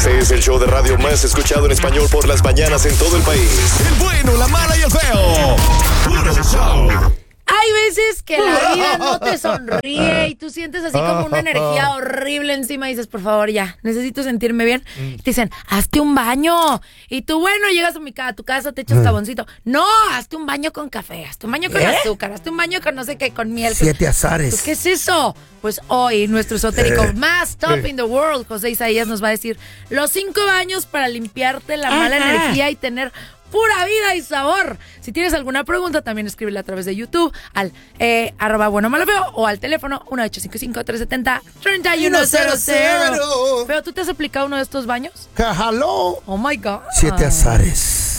Este es el show de radio más escuchado en español por las mañanas en todo el país. El bueno, la mala y el feo. Puro show. Hay veces que la vida no te sonríe y tú sientes así como una energía horrible encima y dices, por favor, ya, necesito sentirme bien. Y te dicen, hazte un baño. Y tú, bueno, llegas a tu casa, te echas jaboncito. No, hazte un baño con café, hazte un baño con azúcar, hazte un baño con no sé qué, con miel. 7 azares. ¿Qué es eso? Pues hoy nuestro esotérico más top in the world, José Isaías, nos va a decir los 5 baños para limpiarte la mala energía y tener pura vida y sabor. Si tienes alguna pregunta, también escríbela a través de YouTube al @buenomalofeo o al teléfono 1-855-370-3100. Pero ¿tú te has aplicado uno de estos baños? ¡Hello! Oh my God. 7 azares.